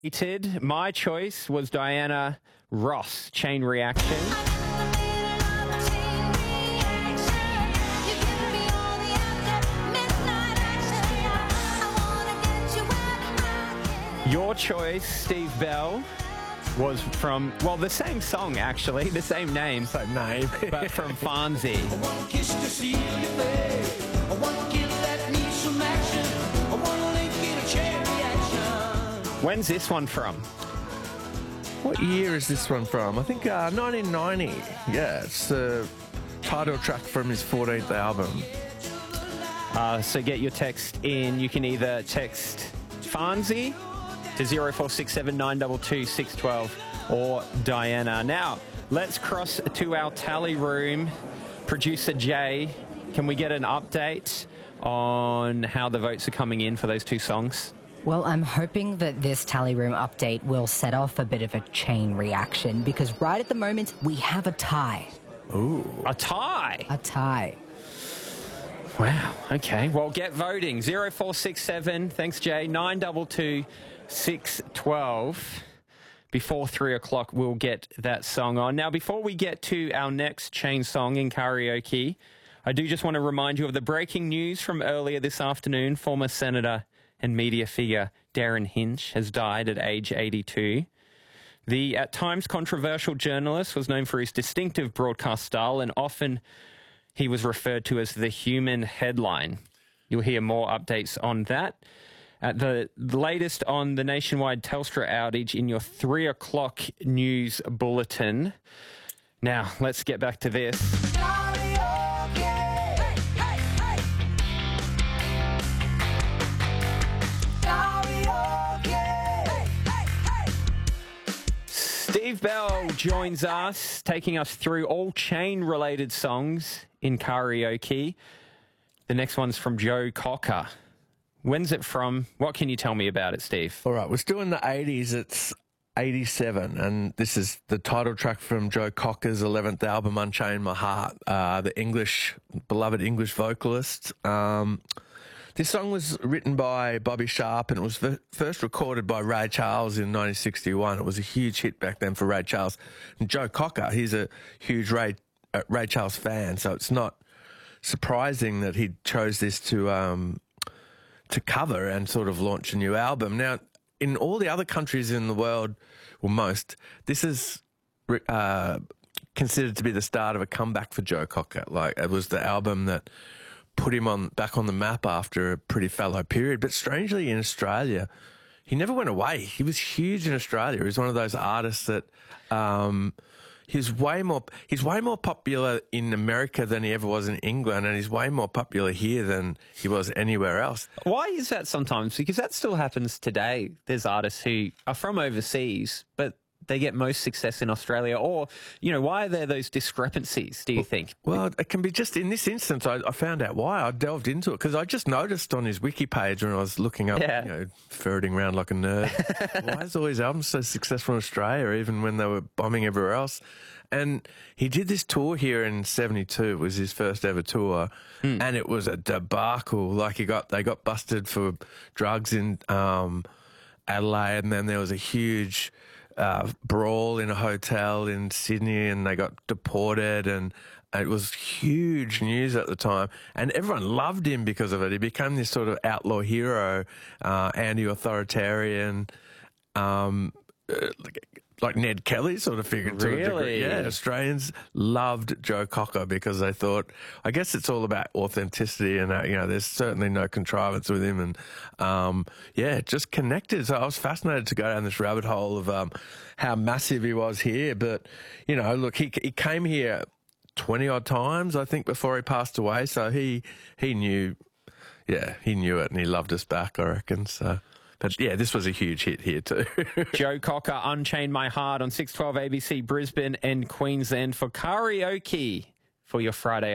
My choice was Diana Ross, Chain Reaction. Your choice, Steve Bell, was from, well, the same song, actually, the same name. Same name. But from Fonzie. I want a kiss to seal your face. I want a kiss that needs some action. I want to link in a chain reaction. When's this one from? What year is this one from? I think 1990. Yeah, it's the title track from his 14th album. So get your text in. You can either text Fonzie to 0467 922 612 or Diana. Now, let's cross to our tally room. Producer Jay, can we get an update on how the votes are coming in for those two songs? Well, I'm hoping that this tally room update will set off a bit of a chain reaction because right at the moment we have a tie. Ooh. A tie? A tie. Wow, okay. Well, get voting. 0467, thanks Jay, 922 612. Before 3 o'clock, we'll get that song on. Now, before we get to our next chain song in karaoke, I do just want to remind you of the breaking news from earlier this afternoon. Former Senator and media figure Darren Hinch has died at age 82. The at times controversial journalist was known for his distinctive broadcast style, and often he was referred to as the human headline. You'll hear more updates on that. The latest on the nationwide Telstra outage in your 3 o'clock news bulletin. Now, let's get back to this. Steve Bell joins us, taking us through all chain-related songs in karaoke. The next one's from Joe Cocker. When's it from? What can you tell me about it, Steve? All right, we're still in the 80s. It's 87, and this is the title track from Joe Cocker's 11th album, Unchain My Heart, the beloved English vocalist. This song was written by Bobby Sharp, and it was first recorded by Ray Charles in 1961. It was a huge hit back then for Ray Charles. And Joe Cocker, he's a huge Ray Charles fan, so it's not surprising that he chose this to cover and sort of launch a new album. Now, in all the other countries in the world, well, most, this is considered to be the start of a comeback for Joe Cocker. Like, it was the album that put him back on the map after a pretty fallow period. But strangely, in Australia, he never went away. He was huge in Australia. He's one of those artists that he's way more popular in America than he ever was in England, and he's way more popular here than he was anywhere else. Why is that sometimes? Because that still happens today. There's artists who are from overseas, but they get most success in Australia. Or, you know, why are there those discrepancies, do you think? Well, it can be just in this instance, I found out why. I delved into it because I just noticed on his wiki page when I was looking up, ferreting around like a nerd, why is all his albums so successful in Australia, even when they were bombing everywhere else? And he did this tour here in 72. It was his first ever tour, and it was a debacle. Like they got busted for drugs in Adelaide, and then there was a huge brawl in a hotel in Sydney, and they got deported, and it was huge news at the time, and everyone loved him because of it. He became this sort of outlaw hero, anti-authoritarian, like Ned Kelly sort of figure to a degree. Yeah, Australians loved Joe Cocker because they thought, I guess it's all about authenticity, and there's certainly no contrivance with him, and just connected. So I was fascinated to go down this rabbit hole of how massive he was here. But look, he came here 20 odd times, I think, before he passed away. So he knew, he knew it, and he loved us back, I reckon. So. But, this was a huge hit here too. Joe Cocker, Unchain My Heart on 612 ABC Brisbane and Queensland for karaoke for your Friday